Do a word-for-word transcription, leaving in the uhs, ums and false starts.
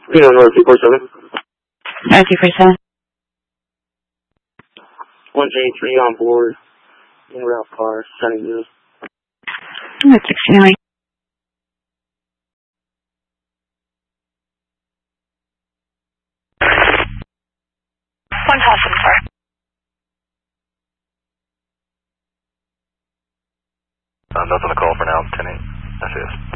You know, North two four seven. North two four seven. one J three on board. En route car, Sunnyville. North six nine. One caution, sir. Uh, nothing to call for now, ten eight. That's it.